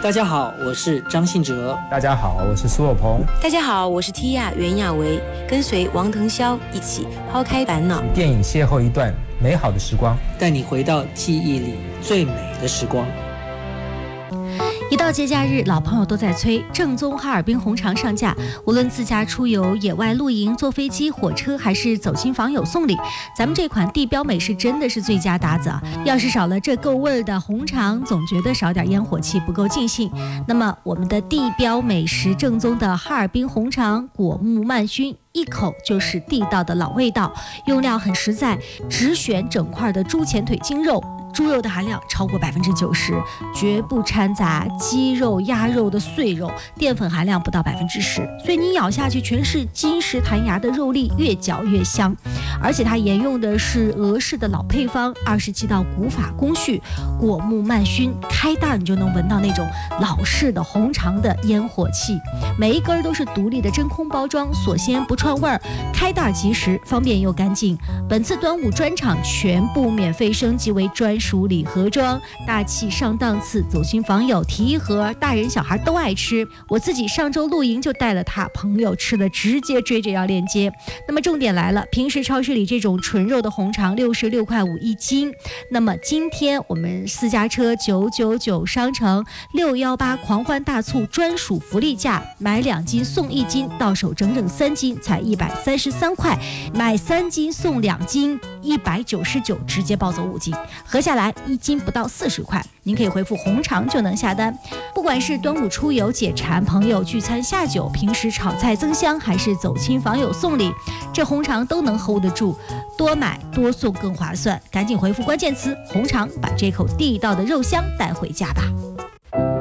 大家好，我是张信哲。 大家好，我是苏有朋。 大家好，我是 Tia 袁娅维，跟随王腾霄一起抛开烦恼， 电影邂逅一段美好的时光， 带你回到记忆里最美的时光。 一到节假日，老朋友都在催正宗哈尔滨红肠上架。无论自驾出游、野外露营、坐飞机、火车，还是走亲访友送礼，咱们这款地标美食真的是最佳搭子啊！要是少了这够味儿的红肠，总觉得少点烟火气不够尽兴。那么我们的地标美食正宗的哈尔滨红肠果木慢熏，一口就是地道的老味道，用料很实在，只选整块的猪前腿筋肉。猪肉的含量超过90%，绝不掺杂鸡肉、鸭肉的碎肉，淀粉含量不到10%，所以你咬下去全是金石弹牙的肉粒，越嚼越香。而且它沿用的是俄式的老配方，27道古法工序，果木慢熏，开袋你就能闻到那种老式的红肠的烟火气。每一根都是独立的真空包装，锁鲜不串味儿，开袋即食，方便又干净。本次端午专场全部免费升级为专属礼盒装，大气上档次，走亲访友提一盒，大人小孩都爱吃。我自己上周露营就带了它，朋友吃的直接追着要链接。那么重点来了，平时超市里这种纯肉的红肠66.5块一斤，那么今天我们私家车999商城618狂欢大促专属福利价，买2斤送1斤，到手整整3斤才133块，买3斤送2斤199，直接抱走5斤，合下来1斤不到40块。您可以回复红肠就能下单。不管是端午出游解馋、朋友聚餐下酒、平时炒菜增香，还是走亲访友送礼，这红肠都能 hold 得住，多买多送更划算。赶紧回复关键词红肠，把这口地道的肉香带回家吧。